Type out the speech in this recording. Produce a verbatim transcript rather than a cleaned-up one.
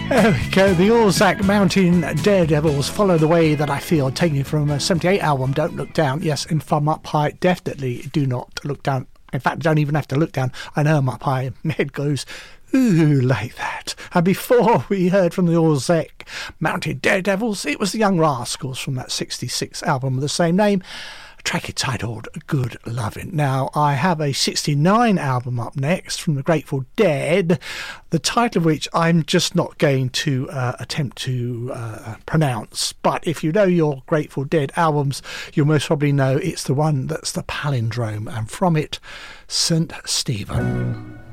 There we go, the Orzac Mountain Daredevils, Follow the Way That I Feel, taken from a seventy-eight album, Don't Look Down. Yes, in Thumb Up High, definitely do not look down. In fact, don't even have to look down. I know I'm up high, my head goes, ooh, like that. And before we heard from the Orzac Mountain Daredevils, it was the Young Rascals from that sixty-six album of the same name, a track entitled Good Lovin'. Now, I have a sixty-nine album up next from the Grateful Dead, the title of which I'm just not going to uh, attempt to uh, pronounce. But if you know your Grateful Dead albums, you'll most probably know it's the one that's the palindrome, and from it, Saint Stephen.